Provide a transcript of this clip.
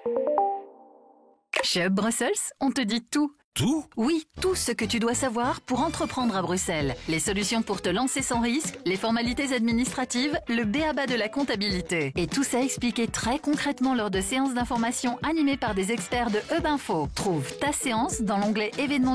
Chez Hub Brussels, on te dit tout. Tout ? Oui, tout ce que tu dois savoir pour entreprendre à Bruxelles. Les solutions pour te lancer sans risque, les formalités administratives, le b.a.-ba de la comptabilité. Et tout ça expliqué très concrètement lors de séances d'information animées par des experts de Hub Info. Trouve ta séance dans l'onglet événements